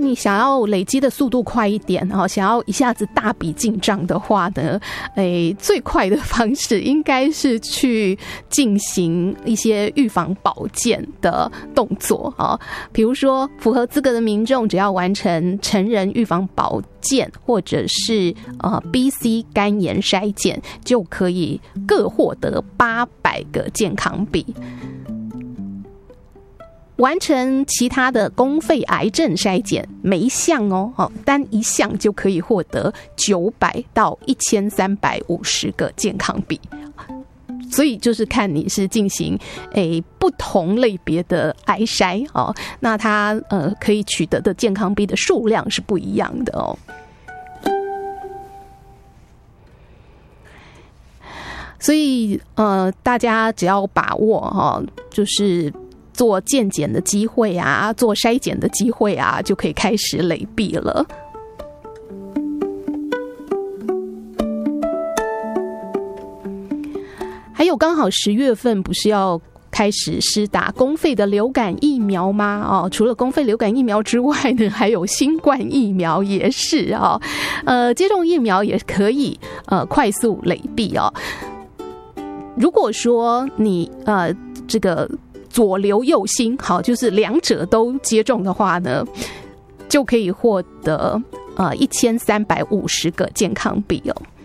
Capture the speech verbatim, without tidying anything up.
你想要累积的速度快一点，想要一下子大笔进账的话呢，诶，最快的方式应该是去进行一些预防保健的动作啊，比如说符合资格的民众只要完成成人预防保健或者是呃 B C 肝炎筛检，就可以各获得八百个健康币。完成其他的公费癌症筛检，每一项哦，单一项就可以获得九百到一千三百五十个健康币。所以就是看你是进行诶不同类别的癌筛哦，那它呃可以取得的健康币的数量是不一样的哦。所以呃，大家只要把握哈、哦，就是做健检的机会啊，做筛检的机会啊，就可以开始累币了。还有刚好十月份不是要开始施打公费的流感疫苗吗？哦，除了公费流感疫苗之外呢，还有新冠疫苗也是啊、哦。呃，接种疫苗也可以呃快速累币哦。如果说你呃这个左流右新，好，就是两者都接种的话呢，就可以获得呃一千三百五十个健康币哦。